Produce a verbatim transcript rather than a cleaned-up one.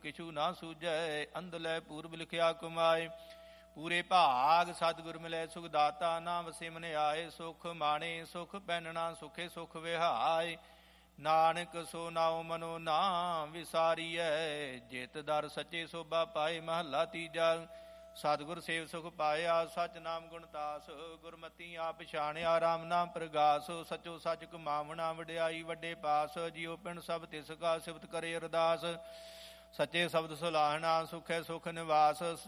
ਕਿਛੂ ਨਾ ਸੂਝੈ। ਅੰਧਲੇ ਪੂਰਬ ਲਿਖਿਆ ਕਮਾਏ, ਪੂਰੇ ਭਾਗ ਸਤਿਗੁਰ ਮਿਲੈ ਸੁਖ ਦਾਤਾ। ਨਾਮ ਸਿਮਨ ਆਏ ਸੁਖ ਮਾਣੇ, ਸੁਖ ਪਹਿਨਣਾ ਸੁਖੇ ਸੁਖ ਵਿਹਾਏ। ਨਾਨਕ ਸੋ ਨਾਉ ਮਨੋ ਨਾ ਵਿਸਾਰੀਐ, ਜਿਤ ਦਰ ਸੱਚੇ ਸੋਭਾ ਪਾਏ। ਮਹੱਲਾ ਤੀਜਾ। ਸਤਿਗੁਰ ਸੇਵ ਸੁਖ ਪਾਇਆ, ਸਚ ਨਾਮ ਗੁਣ ਤਾਸ। ਗੁਰਮਤੀ ਆਪ ਪਛਾਣਿਆ, ਰਾਮ ਨਾਮ ਪ੍ਰਗਾਸ। ਸਚੋ ਸਚ ਕਮਾਵਣਾ, ਵਡਿਆਈ ਵੱਡੇ ਪਾਸ। ਜਿਉ ਪਿੰਡ ਸਭ ਤਿਸ ਕਾ ਸਿਫਤ ਕਰੇ ਅਰਦਾਸ। ਸੱਚੇ ਸ਼ਬਦ ਸੁਲਾਹਣਾ, ਸੁਖੈ ਸੁਖ ਨਿਵਾਸ।